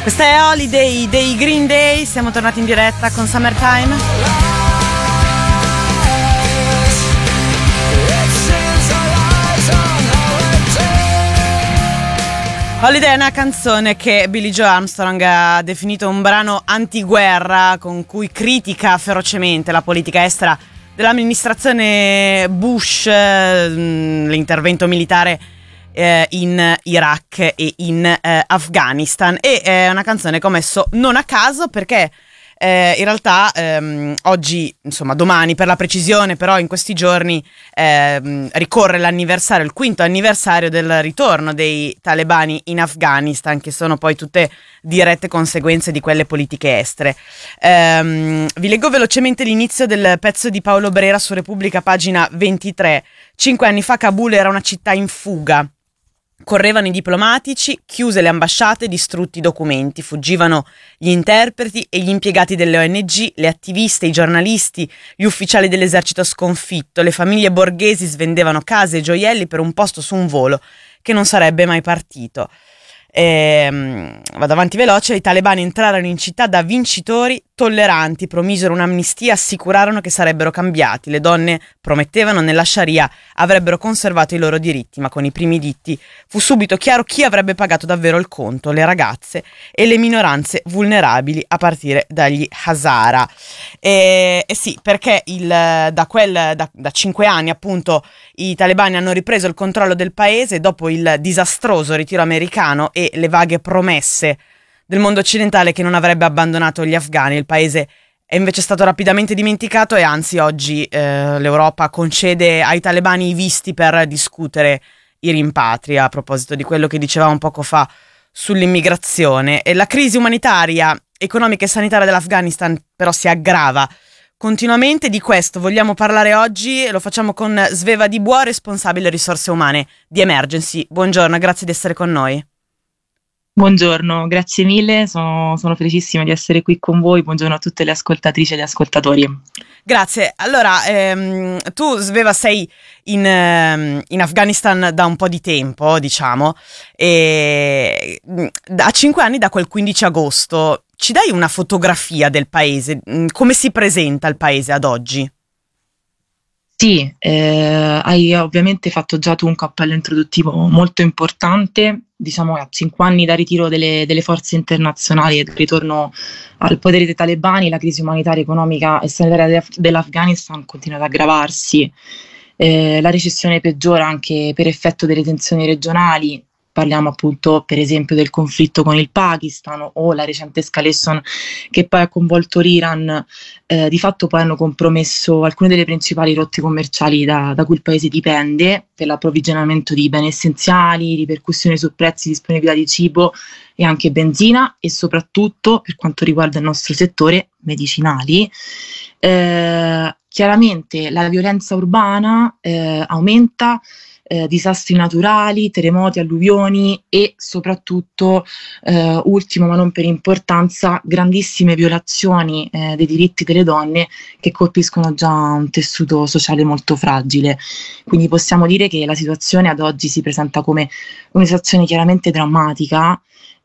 Questa è Holiday dei Green Day, siamo tornati in diretta con Summertime. Holiday è una canzone che Billie Joe Armstrong ha definito un brano antiguerra con cui critica ferocemente la politica estera dell'amministrazione Bush, l'intervento militare in Iraq e in Afghanistan. E è una canzone che ho messo non a caso perché in realtà oggi, insomma domani per la precisione, però in questi giorni ricorre l'anniversario, il 5º anniversario del ritorno dei talebani in Afghanistan, che sono poi tutte dirette conseguenze di quelle politiche estere. Vi leggo velocemente l'inizio del pezzo di Paolo Brera su Repubblica, pagina 23. 5 anni fa Kabul era una città in fuga. Correvano i diplomatici, chiuse le ambasciate, distrutti i documenti, fuggivano gli interpreti e gli impiegati delle ONG, le attiviste, i giornalisti, gli ufficiali dell'esercito sconfitto, le famiglie borghesi svendevano case e gioielli per un posto su un volo che non sarebbe mai partito. Vado avanti veloce. I talebani entrarono in città da vincitori tolleranti, promisero un'amnistia, assicurarono che sarebbero cambiati. Le donne promettevano nella Sharia avrebbero conservato i loro diritti, ma con i primi diritti fu subito chiaro chi avrebbe pagato davvero il conto: le ragazze e le minoranze vulnerabili, a partire dagli Hazara. Sì, perché da 5 anni appunto i talebani hanno ripreso il controllo del paese dopo il disastroso ritiro americano e le vaghe promesse del mondo occidentale che non avrebbe abbandonato gli afghani. Il paese è invece stato rapidamente dimenticato e anzi oggi l'Europa concede ai talebani i visti per discutere i rimpatri, a proposito di quello che dicevamo poco fa sull'immigrazione. E la crisi umanitaria, economica e sanitaria dell'Afghanistan però si aggrava continuamente. Di questo vogliamo parlare oggi e lo facciamo con Sveva Di Buò, responsabile risorse umane di Emergency. Buongiorno, grazie di essere con noi. Buongiorno, grazie mille, sono felicissima di essere qui con voi. Buongiorno a tutte le ascoltatrici e gli ascoltatori. Grazie. Allora, tu Sveva sei in Afghanistan da un po' di tempo, diciamo, e da 5 anni, da quel 15 agosto. Ci dai una fotografia del paese? Come si presenta il paese ad oggi? Sì, hai ovviamente fatto già tu un cappello introduttivo molto importante. Diciamo a 5 anni da ritiro delle forze internazionali e del ritorno al potere dei talebani, la crisi umanitaria, economica e sanitaria dell'Afghanistan continua ad aggravarsi. La recessione peggiora anche per effetto delle tensioni regionali. Parliamo appunto per esempio del conflitto con il Pakistan o la recente escalation che poi ha coinvolto l'Iran. Di fatto poi hanno compromesso alcune delle principali rotte commerciali da cui il paese dipende per l'approvvigionamento di beni essenziali, ripercussioni su prezzi, disponibilità di cibo e anche benzina, e soprattutto per quanto riguarda il nostro settore medicinali. Chiaramente la violenza urbana aumenta, disastri naturali, terremoti, alluvioni e soprattutto, ultimo ma non per importanza, grandissime violazioni dei diritti delle donne che colpiscono già un tessuto sociale molto fragile. Quindi possiamo dire che la situazione ad oggi si presenta come una situazione chiaramente drammatica.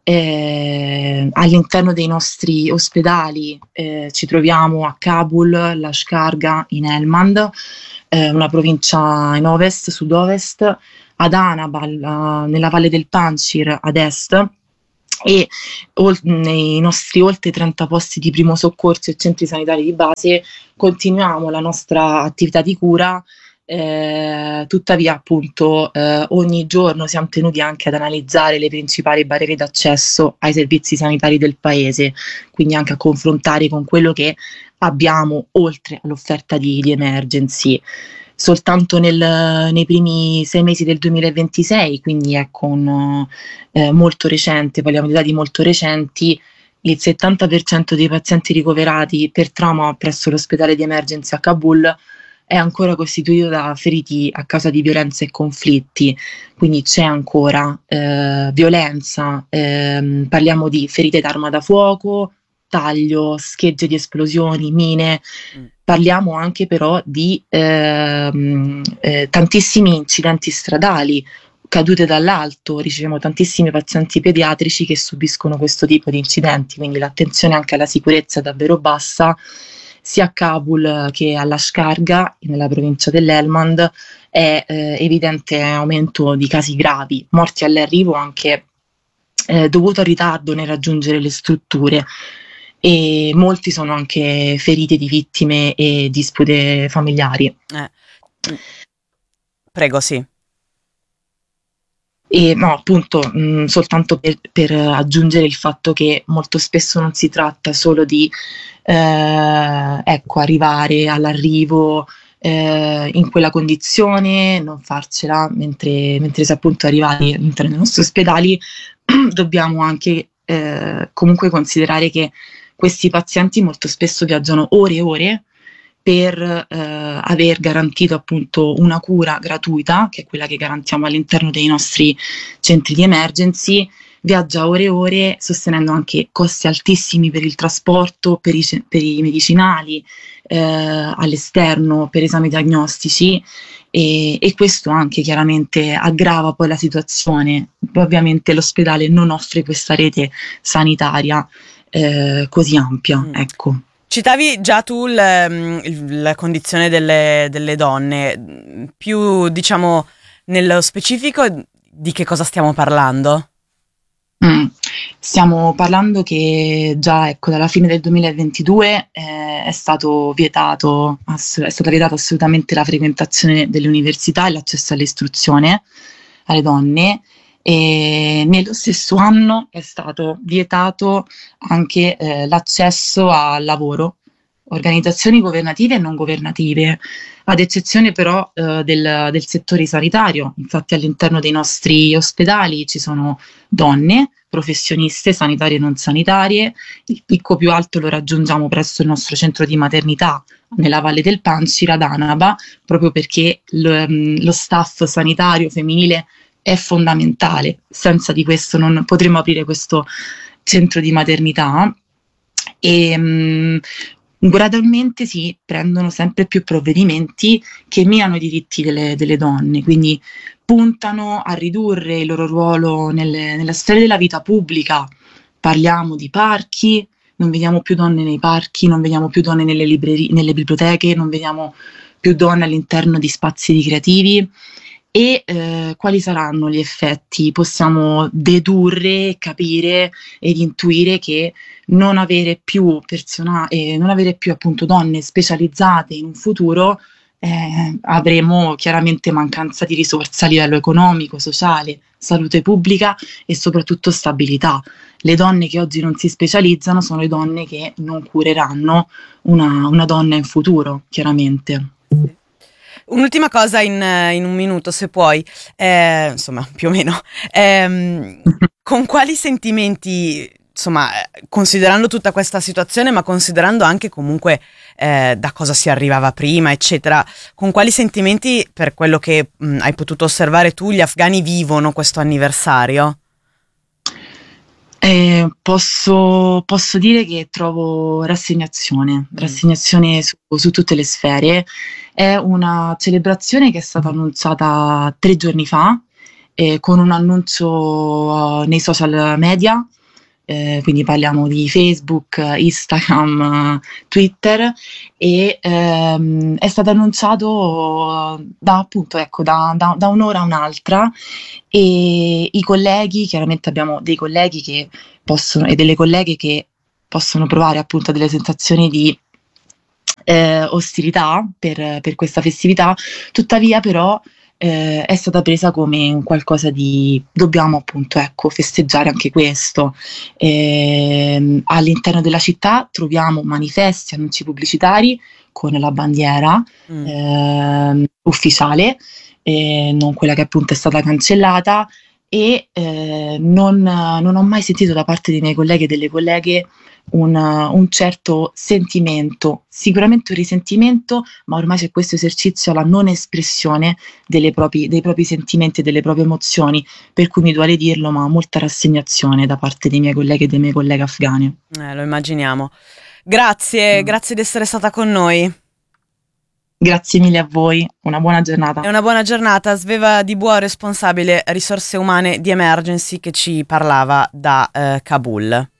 All'interno dei nostri ospedali ci troviamo a Kabul, Lashkargah, in Helmand, una provincia in ovest, sud-ovest, ad Anabal, nella valle del Panjshir ad est, e nei nostri oltre 30 posti di primo soccorso e centri sanitari di base continuiamo la nostra attività di cura. Tuttavia appunto ogni giorno siamo tenuti anche ad analizzare le principali barriere d'accesso ai servizi sanitari del paese, quindi anche a confrontare con quello che abbiamo oltre all'offerta di Emergency. Soltanto nei primi 6 mesi del 2026, quindi ecco molto recente, parliamo di dati molto recenti, il 70% dei pazienti ricoverati per trauma presso l'ospedale di Emergency a Kabul è ancora costituito da feriti a causa di violenza e conflitti, quindi c'è ancora violenza, parliamo di ferite d'arma da fuoco, taglio, schegge di esplosioni, mine. Parliamo anche però di tantissimi incidenti stradali cadute dall'alto, riceviamo tantissimi pazienti pediatrici che subiscono questo tipo di incidenti, quindi l'attenzione anche alla sicurezza è davvero bassa, sia a Kabul che a Lashkargah, nella provincia dell'Helmand, è evidente aumento di casi gravi, morti all'arrivo anche dovuto al ritardo nel raggiungere le strutture, e molti sono anche feriti di vittime e dispute familiari. Prego, sì. E no, appunto, soltanto per aggiungere il fatto che molto spesso non si tratta solo di ecco, arrivare all'arrivo in quella condizione, non farcela, mentre si è appunto arrivati all'interno dei nostri ospedali, dobbiamo anche comunque considerare che questi pazienti molto spesso viaggiano ore e ore per aver garantito appunto una cura gratuita, che è quella che garantiamo all'interno dei nostri centri di emergency, viaggia ore e ore sostenendo anche costi altissimi per il trasporto, per i medicinali, all'esterno, per esami diagnostici, e questo anche chiaramente aggrava poi la situazione. Ovviamente l'ospedale non offre questa rete sanitaria così ampia, ecco. Citavi già tu la condizione delle donne, più diciamo nello specifico di che cosa stiamo parlando? Stiamo parlando che già ecco, dalla fine del 2022 è stata vietata assolutamente la frequentazione delle università e l'accesso all'istruzione alle donne, e nello stesso anno è stato vietato anche l'accesso al lavoro, organizzazioni governative e non governative, ad eccezione però del settore sanitario. Infatti all'interno dei nostri ospedali ci sono donne, professioniste sanitarie e non sanitarie. Il picco più alto lo raggiungiamo presso il nostro centro di maternità nella Valle del Pancir ad Anaba, proprio perché lo staff sanitario femminile è fondamentale. Senza di questo non potremmo aprire questo centro di maternità. E gradualmente si prendono sempre più provvedimenti che minano i diritti delle donne, quindi puntano a ridurre il loro ruolo nella storia della vita pubblica. Parliamo di parchi, non vediamo più donne nei parchi, non vediamo più donne nelle librerie, nelle biblioteche, non vediamo più donne all'interno di spazi ricreativi. E quali saranno gli effetti? Possiamo dedurre, capire ed intuire che non avere più appunto donne specializzate in un futuro, avremo chiaramente mancanza di risorse a livello economico, sociale, salute pubblica e soprattutto stabilità. Le donne che oggi non si specializzano sono le donne che non cureranno una donna in futuro, chiaramente. Un'ultima cosa in un minuto, se puoi, insomma, più o meno. Con quali sentimenti, insomma, considerando tutta questa situazione, ma considerando anche comunque da cosa si arrivava prima, eccetera, con quali sentimenti, per quello che hai potuto osservare tu, gli afghani vivono questo anniversario? Posso dire che trovo rassegnazione su tutte le sfere. È una celebrazione che è stata annunciata 3 giorni fa, con un annuncio nei social media, quindi parliamo di Facebook, Instagram, Twitter, e è stato annunciato appunto, ecco, da un'ora a un'altra, e i colleghi, chiaramente abbiamo dei colleghi che possono e delle colleghe che possono provare appunto delle sensazioni di ostilità per questa festività. Tuttavia però è stata presa come un qualcosa di dobbiamo appunto ecco festeggiare anche questo. All'interno della città troviamo manifesti, annunci pubblicitari con la bandiera ufficiale, non quella che appunto è stata cancellata, e non ho mai sentito da parte dei miei colleghi e delle colleghe un certo sentimento, sicuramente un risentimento, ma ormai c'è questo esercizio alla non espressione dei propri sentimenti e delle proprie emozioni, per cui mi duole dirlo, ma molta rassegnazione da parte dei miei colleghi e dei miei colleghe afghane. Lo immaginiamo. Grazie di essere stata con noi. Grazie mille a voi, una buona giornata. È una buona giornata. Sveva Di Buo, responsabile risorse umane di Emergency, che ci parlava da Kabul.